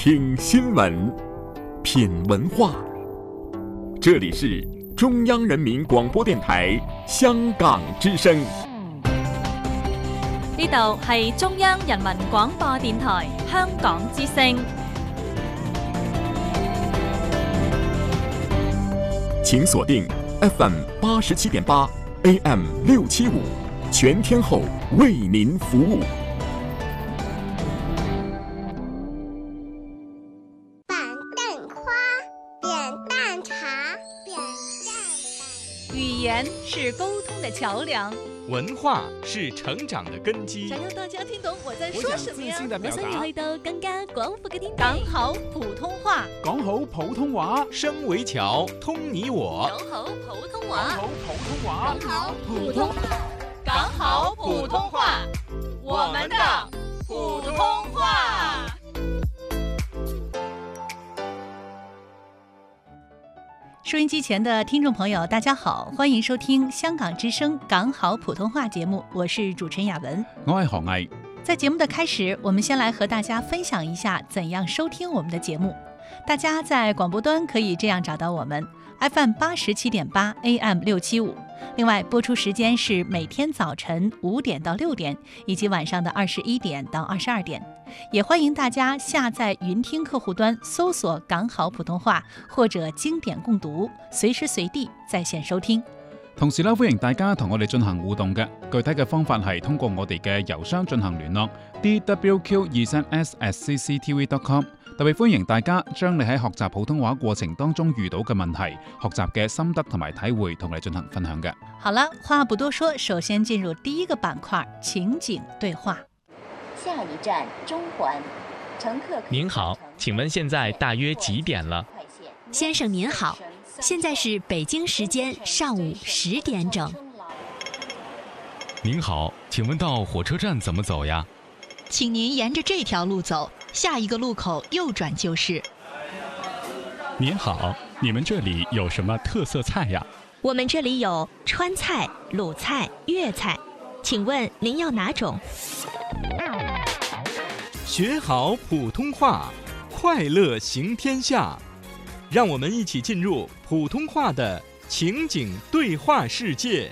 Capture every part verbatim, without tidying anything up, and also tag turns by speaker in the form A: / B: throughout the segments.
A: 听新闻，品文化。这里是中央人民廣播電台香港之聲。
B: 呢度係中央人民廣播電台香港之聲。
A: 請鎖定 F M 八十七點八 A M 六七五，全天候為您服務。
C: 板凳花，扁担茶，扁担。
B: 語言是溝通的橋梁，
D: 文化是成長的根基。
B: 想讓大家聽懂我在說什麼呀？
E: 我想要去到更加廣闊嘅天地。
B: 講好普通話，
E: 講好普通話，
D: 聲為橋，通你我。
B: 講好普通話，
E: 講好普通話，
B: 講好普通話，講好普通話，我們的普通話。收音機前的聽眾朋友，大家好，歡迎收聽香港之聲港好普通話節目，我是主持人雅文，
E: 我係何毅。
B: 在節目的開始，我們先來和大家分享一下怎樣收聽我們的節目。大家在廣播端可以這樣找到我們 F M 八十七點八 A M 六七五，另外播出時間是每天早晨五點到六點，以及晚上的二十一點到二十二點。也歡迎大家下載雲聽客戶端，搜索港好普通話或者經典共讀，隨時隨地在線收聽。
E: 同時咧，歡迎大家同我哋進行互動嘅，具體嘅方法係通過我哋嘅郵箱進行聯絡 d w q 二三 s at c c t v dot com。特別歡迎大家將你喺學習普通話過程當中遇到嘅問題、學習嘅心得同埋體會同你進行分享嘅。
B: 好了，話不多說，首先進入第一個板塊，情景對話。
F: 下一站中環，乘客。
D: 您好，請問現在大約幾點了？
G: 先生您好，現在是北京時間上午十點整。
H: 您好，請問到火車站怎麼走呀？
G: 請您沿着這條路走，下一個路口右轉就是。
H: 您好，你們這裡有什麼特色菜呀？
G: 我們這裡有川菜、魯菜、粵菜，請問您要哪種？
D: 學好普通話，快樂行天下。讓我們一起進入普通話的情景對話世界。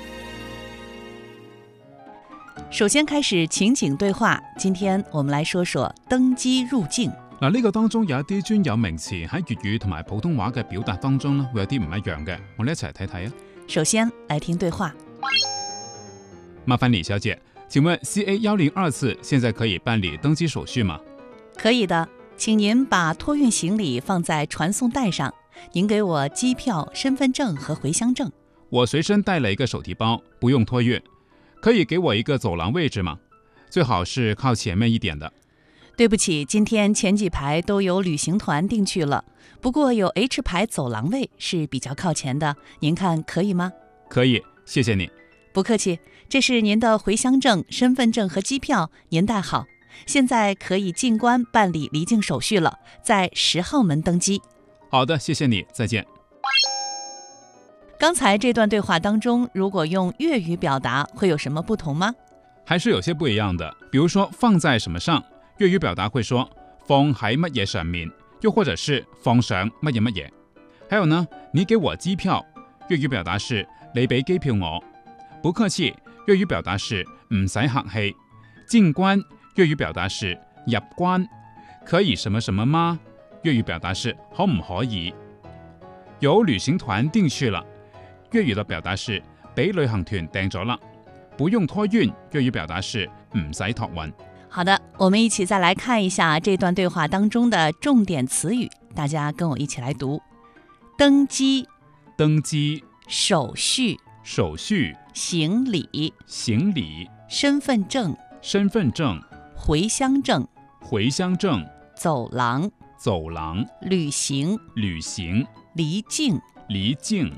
B: 首先開始情景對話，今天我們來說說登機入境。
E: 嗱，呢個當中有一啲專有名詞喺粵語同埋普通話嘅表達當中咧，會有啲唔一樣嘅。我哋一齊睇睇啊。
B: 首先來聽對話。
E: 麻煩李小姐，請問 C A 一零二次現在可以辦理登機手續嗎？
B: 可以的，請您把託運行李放在傳送帶上。您給我機票、身份證和回鄉證。
E: 我隨身帶了一個手提包，不用託運。可以給我一個走廊位置嗎？最好是靠前面一點的。
B: 對不起，今天前幾排都有旅行團訂去了，不過有 H 排走廊位是比較靠前的，您看可以嗎？
E: 可以，謝謝你。
B: 不客氣，這是您的回鄉證、身份證和機票，您帶好。現在可以進關辦理離境手續了，在十號門登機。
E: 好的，謝謝你，再見。
B: 剛才這段對話當中，如果用粵語表達，會有什麼不同嗎？
E: 還是有些不一樣的。比如說放在什麼上，粵語表達會說放喺乜嘢上面，又或者是放上乜嘢乜嘢。還有呢，你給我機票，粵語表達是你俾機票我。不客氣，粵語表達是唔使客氣。進關，粵語表達是入關。可以什麼什麼嗎？粵語表達是可唔可以。有旅行團訂去了，粵語的表達是俾旅行團訂咗啦。不用託運，粵語表達是唔使託運。
B: 好的，我們一起再來看一下這段對話當中的重點詞語，大家跟我一起來讀：登機、
E: 登機、
B: 手續、
E: 手續、
B: 行李、
E: 行李、
B: 身份證、
E: 身份證、
B: 回鄉證、
E: 回鄉證、
B: 走廊、
E: 走廊、
B: 旅行、
E: 旅行、
B: 離境、
E: 離境。